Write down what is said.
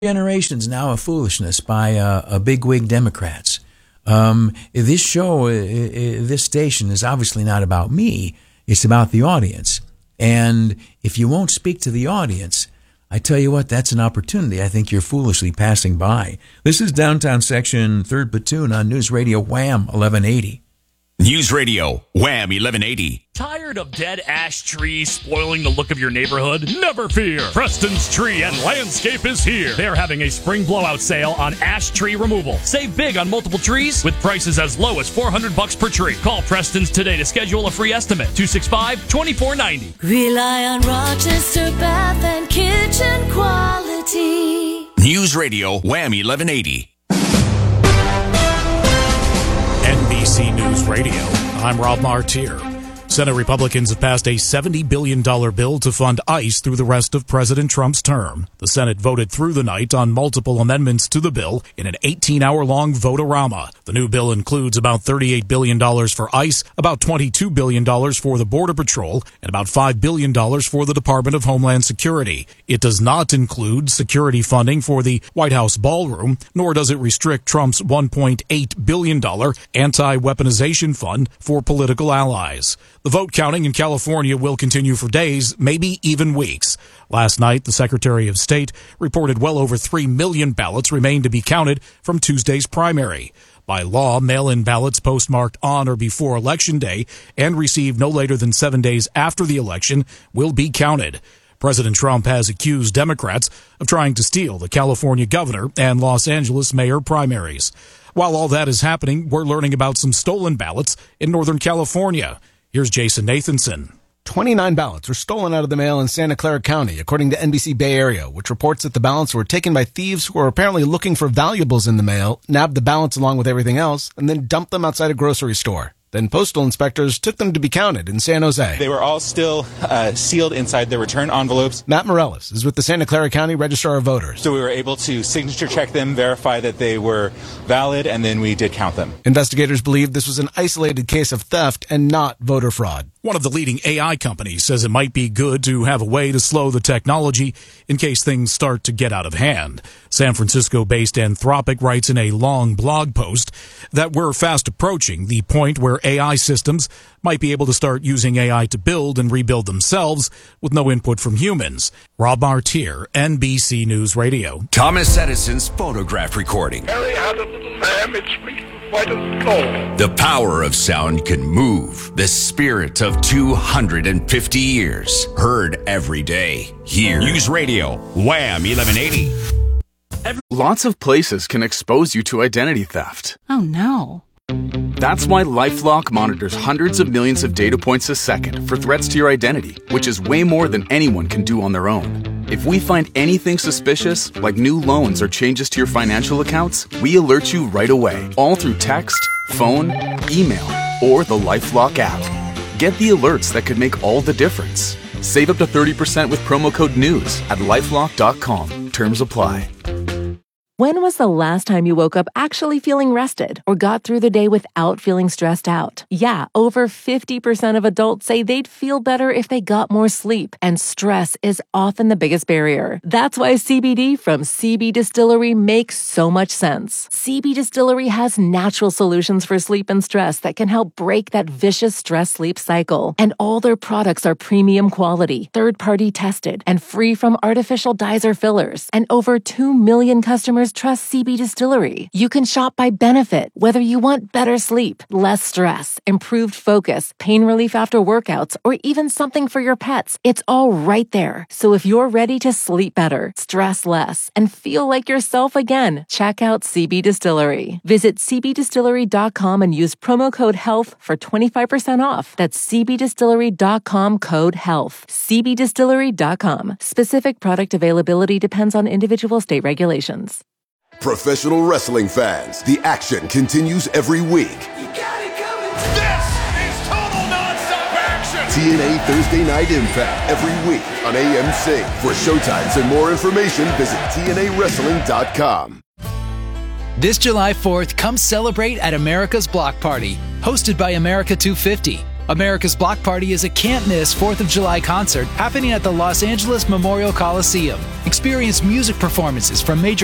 generations now of foolishness by a bigwig Democrats. This show, this station is obviously not about me. It's about the audience. And if you won't speak to the audience, I tell you what, that's an opportunity I think you're foolishly passing by. This is Downtown Section, 3rd Platoon on News Radio Wham 1180. News Radio Wham 1180. Tired of dead ash trees spoiling the look of your neighborhood? Never fear! Preston's Tree and Landscape is here. They're having a spring blowout sale on ash tree removal. Save big on multiple trees with prices as low as $400 per tree. Call Preston's today to schedule a free estimate. 265-2490. Rely on Rochester Bath and Kitchen quality. News Radio Wham 1180. NBC News Radio. I'm Rob Martier. Senate Republicans have passed a $70 billion bill to fund ICE through the rest of President Trump's term. The Senate voted through the night on multiple amendments to the bill in an 18-hour-long vote-a-rama. The new bill includes about $38 billion for ICE, about $22 billion for the Border Patrol, and about $5 billion for the Department of Homeland Security. It does not include security funding for the White House ballroom, nor does it restrict Trump's $1.8 billion anti-weaponization fund for political allies. The vote counting in California will continue for days, maybe even weeks. Last night, the Secretary of State reported well over 3 million ballots remain to be counted from Tuesday's primary. By law, mail-in ballots postmarked on or before Election Day and received no later than 7 days after the election will be counted. President Trump has accused Democrats of trying to steal the California governor and Los Angeles mayor primaries. While all that is happening, we're learning about some stolen ballots in Northern California. Here's Jason Nathanson. 29 ballots were stolen out of the mail in Santa Clara County, according to NBC Bay Area, which reports that the ballots were taken by thieves who were apparently looking for valuables in the mail, nabbed the ballots along with everything else, and then dumped them outside a grocery store. Then postal inspectors took them to be counted in San Jose. They were all still sealed inside their return envelopes. Matt Morellis is with the Santa Clara County Registrar of Voters. So we were able to signature check them, verify that they were valid, and then we did count them. Investigators believe this was an isolated case of theft and not voter fraud. One of the leading AI companies says it might be good to have a way to slow the technology in case things start to get out of hand. San Francisco-based Anthropic writes in a long blog post that we're fast approaching the point where AI systems might be able to start using AI to build and rebuild themselves with no input from humans. Rob Martier, NBC News Radio. Thomas Edison's phonograph recording. Harry had a little lamb, it speaks quite a soul. The power of sound can move the spirit of 250 years. Heard every day. Here. News Radio Wham 1180. Lots of places can expose you to identity theft. Oh no. That's why LifeLock monitors hundreds of millions of data points a second for threats to your identity, which is way more than anyone can do on their own. If we find anything suspicious, like new loans or changes to your financial accounts, we alert you right away, all through text, phone, email, or the LifeLock app. Get the alerts that could make all the difference. Save up to 30% with promo code NEWS at LifeLock.com. Terms apply. When was the last time you woke up actually feeling rested or got through the day without feeling stressed out? Yeah, over 50% of adults say they'd feel better if they got more sleep, and stress is often the biggest barrier. That's why CBD from CB Distillery makes so much sense. CB Distillery has natural solutions for sleep and stress that can help break that vicious stress-sleep cycle. And all their products are premium quality, third-party tested, and free from artificial dyes or fillers. And over 2 million customers trust CB Distillery. You can shop by benefit, whether you want better sleep, less stress, improved focus, pain relief after workouts, or even something for your pets. It's all right there. So if you're ready to sleep better, stress less, and feel like yourself again, check out CB Distillery. Visit cbdistillery.com and use promo code HEALTH for 25% off. That's cbdistillery.com code HEALTH. cbdistillery.com. Specific product availability depends on individual state regulations. Professional wrestling fans, the action continues every week. You got it coming. This is total nonstop action. TNA Thursday Night Impact every week on AMC. For showtimes and more information, visit TNAWrestling.com. This July 4th, come celebrate at America's Block Party, hosted by America 250. America's Block Party is a can't-miss 4th of July concert happening at the Los Angeles Memorial Coliseum. Experience music performances from major